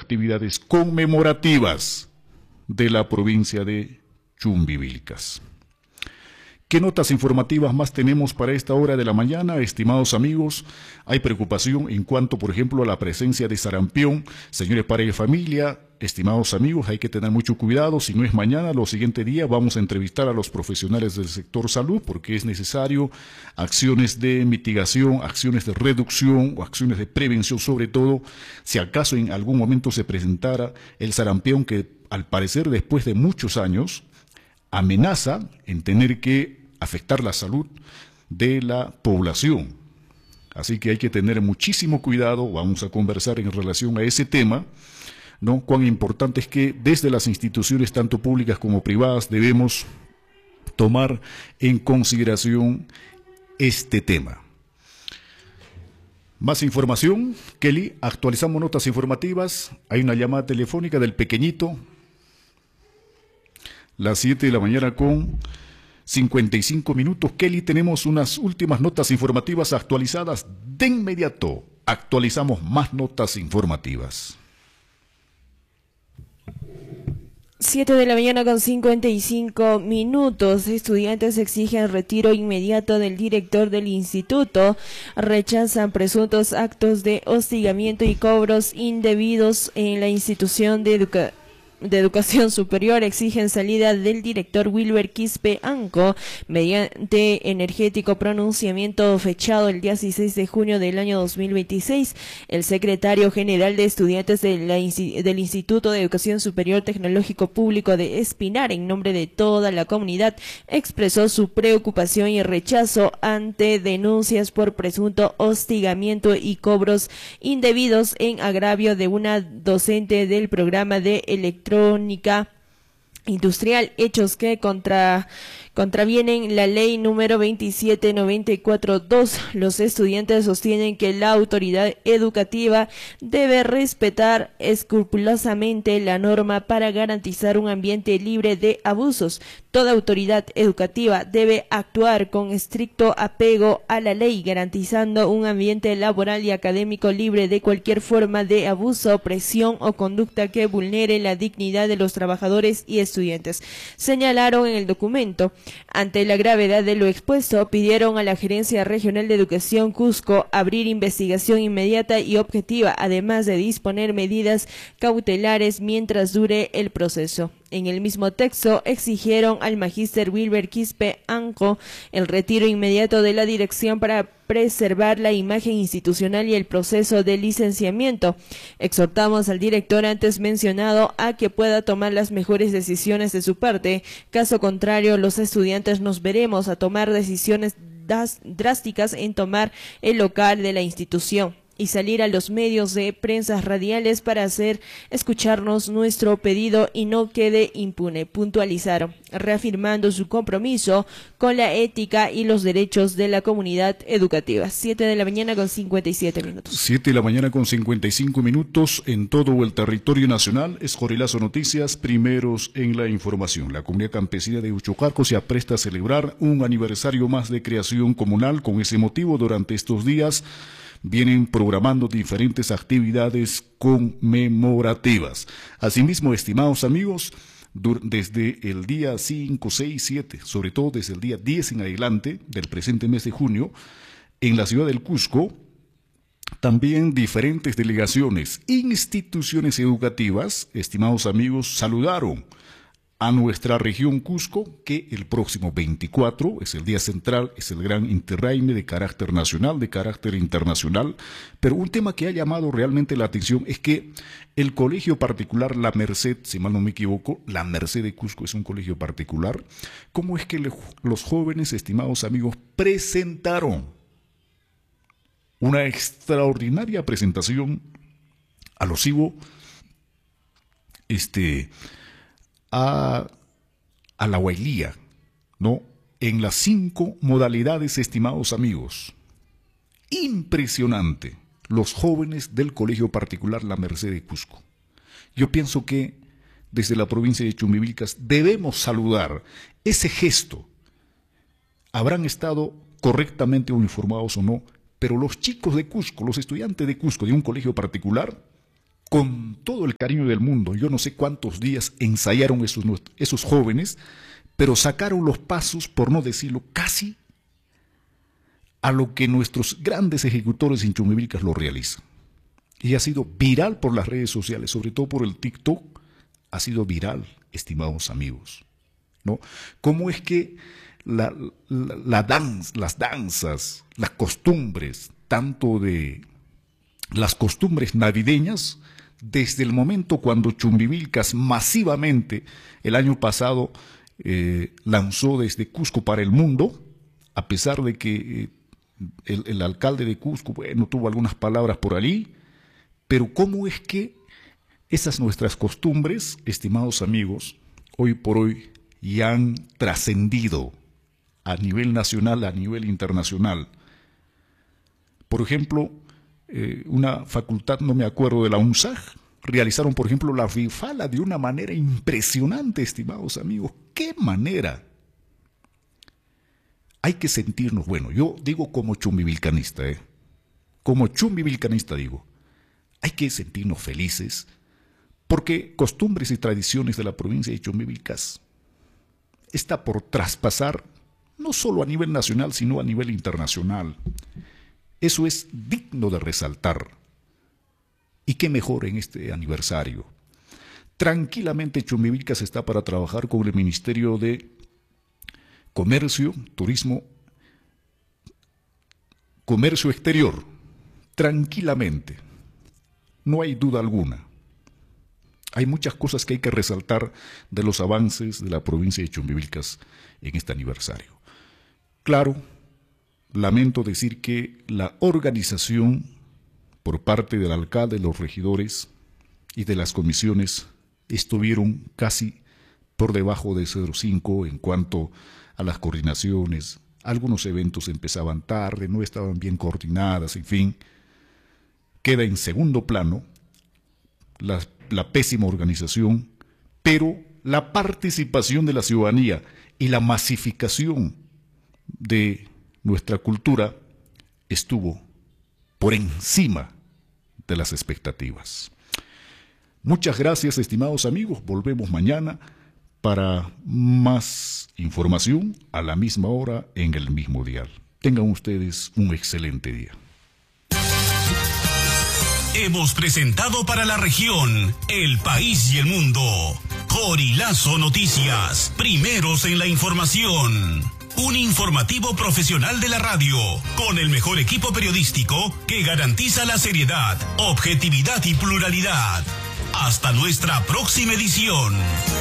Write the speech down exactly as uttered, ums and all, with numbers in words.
actividades conmemorativas de la provincia de Chumbivilcas. ¿Qué notas informativas más tenemos para esta hora de la mañana, estimados amigos? Hay preocupación en cuanto, por ejemplo, a la presencia de sarampión. Señores padres de familia, estimados amigos, hay que tener mucho cuidado. Si no es mañana, lo siguiente día vamos a entrevistar a los profesionales del sector salud, porque es necesario acciones de mitigación, acciones de reducción o acciones de prevención, sobre todo si acaso en algún momento se presentara el sarampión, que al parecer después de muchos años amenaza en tener que afectar la salud de la población. Así que hay que tener muchísimo cuidado. Vamos a conversar en relación a ese tema, ¿no? Cuán importante es que desde las instituciones, tanto públicas como privadas, debemos tomar en consideración este tema. Más información, Kelly, actualizamos notas informativas. Hay una llamada telefónica del pequeñito. Las siete de la mañana con cincuenta y cinco minutos. Kelly, tenemos unas últimas notas informativas actualizadas. De inmediato actualizamos más notas informativas. siete de la mañana con cincuenta y cinco minutos. Estudiantes exigen retiro inmediato del director del instituto. Rechazan presuntos actos de hostigamiento y cobros indebidos en la institución de educación. de Educación Superior. Exigen salida del director Wilber Quispe Anco mediante energético pronunciamiento fechado el dieciséis de junio del año dos mil veintiséis. El secretario general de estudiantes de la, del Instituto de Educación Superior Tecnológico Público de Espinar, en nombre de toda la comunidad, expresó su preocupación y rechazo ante denuncias por presunto hostigamiento y cobros indebidos en agravio de una docente del programa de electrónica electrónica industrial, hechos que contra, contravienen la ley número veintisiete noventa y cuatro dos. Los estudiantes sostienen que la autoridad educativa debe respetar escrupulosamente la norma para garantizar un ambiente libre de abusos. Toda autoridad educativa debe actuar con estricto apego a la ley, garantizando un ambiente laboral y académico libre de cualquier forma de abuso, presión o conducta que vulnere la dignidad de los trabajadores y estudiantes, señalaron en el documento. Ante la gravedad de lo expuesto, pidieron a la Gerencia Regional de Educación Cusco abrir investigación inmediata y objetiva, además de disponer medidas cautelares mientras dure el proceso. En el mismo texto exigieron al magíster Wilber Quispe Anco el retiro inmediato de la dirección para preservar la imagen institucional y el proceso de licenciamiento. Exhortamos al director antes mencionado a que pueda tomar las mejores decisiones de su parte. Caso contrario, los estudiantes nos veremos a tomar decisiones drásticas en tomar el local de la institución y salir a los medios de prensa radiales para hacer escucharnos nuestro pedido y no quede impune, puntualizaron, reafirmando su compromiso con la ética y los derechos de la comunidad educativa. siete de la mañana con cincuenta y siete minutos. siete de la mañana con cincuenta y cinco minutos en todo el territorio nacional. Es Jorilazo Noticias, primeros en la información. La comunidad campesina de Uchucarco se apresta a celebrar un aniversario más de creación comunal. Con ese motivo, durante estos días vienen programando diferentes actividades conmemorativas. Asimismo, estimados amigos, desde el día cinco, seis, siete, sobre todo desde el día diez en adelante del presente mes de junio, en la ciudad del Cusco, también diferentes delegaciones, instituciones educativas, estimados amigos, saludaron a nuestra región Cusco, que el próximo veinticuatro es el día central, es el gran interreine de carácter nacional, de carácter internacional. Pero un tema que ha llamado realmente la atención es que el colegio particular La Merced, si mal no me equivoco, La Merced de Cusco es un colegio particular. ¿Cómo es que le, los jóvenes, estimados amigos, presentaron una extraordinaria presentación alusivo este A, a la huailía, ¿no? En las cinco modalidades, estimados amigos. Impresionante. Los jóvenes del colegio particular La Merced de Cusco. Yo pienso que desde la provincia de Chumbivilcas debemos saludar ese gesto. Habrán estado correctamente uniformados o no, pero los chicos de Cusco, los estudiantes de Cusco de un colegio particular, con todo el cariño del mundo. Yo no sé cuántos días ensayaron esos, esos jóvenes, pero sacaron los pasos, por no decirlo, casi a lo que nuestros grandes ejecutores en Chumbivilcas lo realizan. Y ha sido viral por las redes sociales, sobre todo por el TikTok, ha sido viral, estimados amigos, ¿no? ¿Cómo es que la, la, la danza, las danzas, las costumbres, tanto de las costumbres navideñas, desde el momento cuando Chumbivilcas masivamente el año pasado eh, lanzó desde Cusco para el mundo, a pesar de que eh, el, el alcalde de Cusco, bueno, tuvo algunas palabras por allí, pero cómo es que esas nuestras costumbres, estimados amigos, hoy por hoy ya han trascendido a nivel nacional, a nivel internacional. Por ejemplo, eh, una facultad, no me acuerdo, de la UNSAG, realizaron, por ejemplo, la rifala de una manera impresionante, estimados amigos. ¡Qué manera! Hay que sentirnos, bueno, yo digo como chumbivilcanista, ¿eh? Como chumbivilcanista digo, hay que sentirnos felices, porque costumbres y tradiciones de la provincia de Chumbivilcas está por traspasar no solo a nivel nacional, sino a nivel internacional. Eso es digno de resaltar. Y qué mejor en este aniversario. Tranquilamente Chumbivilcas está para trabajar con el Ministerio de Comercio, Turismo, Comercio Exterior. Tranquilamente. No hay duda alguna. Hay muchas cosas que hay que resaltar de los avances de la provincia de Chumbivilcas en este aniversario. Claro, lamento decir que la organización por parte del alcalde, los regidores y de las comisiones estuvieron casi por debajo de cero coma cinco en cuanto a las coordinaciones. Algunos eventos empezaban tarde, no estaban bien coordinadas, en fin. Queda en segundo plano la, la pésima organización, pero la participación de la ciudadanía y la masificación de nuestra cultura estuvo por encima de las expectativas. Muchas gracias, estimados amigos. Volvemos mañana para más información a la misma hora en el mismo dial. Tengan ustedes un excelente día. Hemos presentado para la región, el país y el mundo, Corilazo Noticias, primeros en la información. Un informativo profesional de la radio, con el mejor equipo periodístico que garantiza la seriedad, objetividad y pluralidad. Hasta nuestra próxima edición.